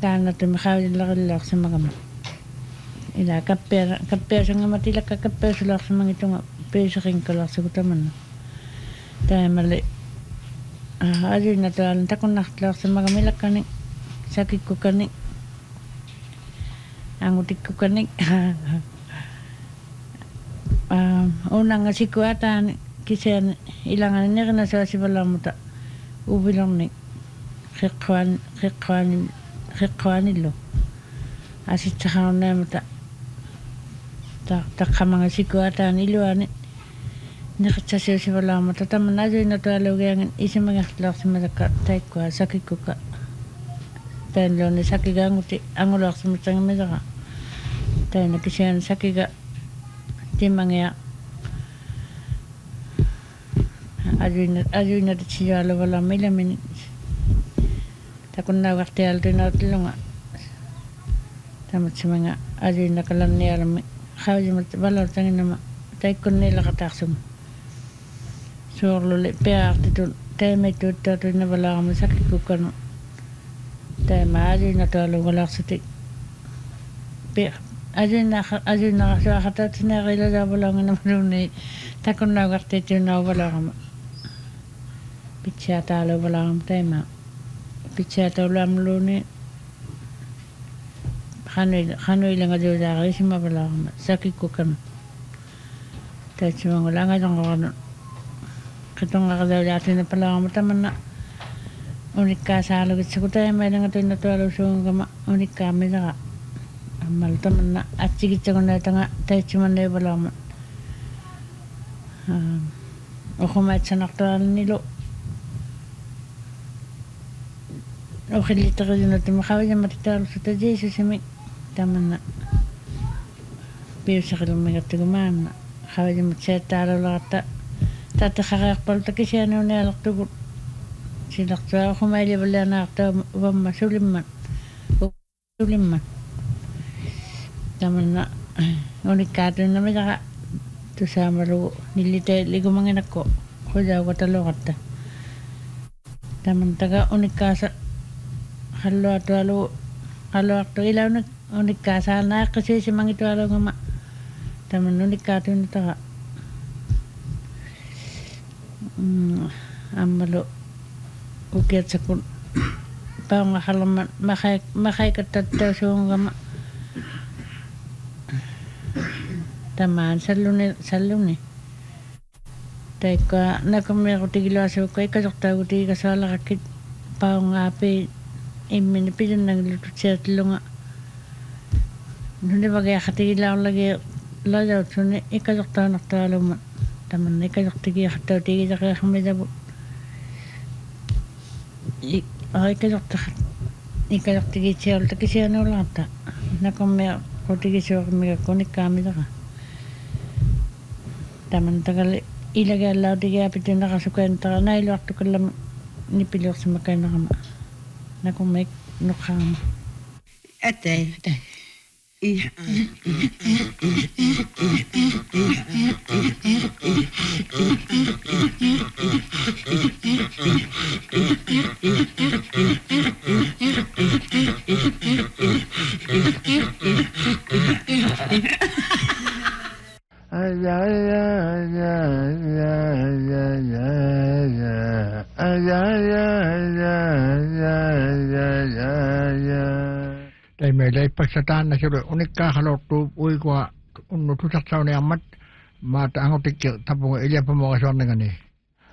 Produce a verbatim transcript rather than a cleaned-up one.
Kana te makawilakilak sa magama. Ila kapera kapera nga matila ka kapera sulak sa mga itong pesa king kalak sa kutaman. Tayo mali. Ah, ayo na talan takon naklak sa mga milak kaning sakit ko kaning. Ang utik ko kaning. Ah, unang nga sikuatan kisian ilangan ni kana sa sibalamuta. Ubilang ni khikwan khikwan khikwan ilo. Asit sa na mata. Ta ta kamanga sikuatan ilo ani. Nakachasyo si balamata taman ajo na talo yang isi mga klak sa mga tay ko sakit ko ka. Tayo ni sakit ganguti angulak sa mga mga. Tayo na kisian sakit ga timangya ajuna ajuna tsiya la wala mila min takon na wakte alto na tulunga tamat simanga ajuna kalan ni alam khawji mat bala tangin na tay kon nila kataksum sorlo le pear titul tay me tut tut na bala mo sakit ko kan tay ma ajuna talo wala sati pear Ajun na ajun na sa kata tinarila da wala nga naman ni takon na wakte tu na wala nga pitcha talo wala nga tema pitcha talo amlo ni hanoy hanoy lang ado da kasi mawala nga sakit ko kan tayo wala nga dong kan katong nga daw dati na pala nga taman na unik ka sa halagit sa kutay may nga to na talo so nga unik kami na amal taman na at sigit sa kung natin nga tayo siman na wala man o kumayat sa naktalan nilo o kilita ka din natin makawin na matitalo sa tayo sa simi taman na pero sa kalumigat na gumaan kawin na matsayatalo lata tatakakakpal taki siya na unalak tugot sinakta o kumayli wala na akta wang masulim man o masulim man taman na unik kato na may saka to sa maru nilite ligo mga anak ko ko daw katalo kata taman taga unik kasa halo ato halo halo ato ilaw na unik kasa na kasi si mga ito halo nga ma taman unik kato na taga um, amalo ukit sa kun pa nga halaman makay makay katataw sa nga ma taman salune salune tay ka nakamay ko tigilo sa ko ka dokta ko ti ka sala kakit pa nga pe imin pidin nang luto siya tulunga nune bagay katigilaw lagi lagaw tune ika dokta naktalo man taman ika dokta gi hataw tigi sa kaya kami dabo ay ika dokta ika dokta gi siya ulta ki siya na ulata nakamay ko tigi siya kami kakunik kami daka taman tagal ilagay lao di kaya pito nakasukan tagal na ilo akto kalam nipilok sa makay na kama na kung may nukang atay atay ya ya ya ya ya ya ya ya ya ya ya ya ya ya dai me dai paksatan na sure unik ka halot tu ui kwa unu tu sak saw ne amat ma ta angotik tapung ilya pamo ka son ngani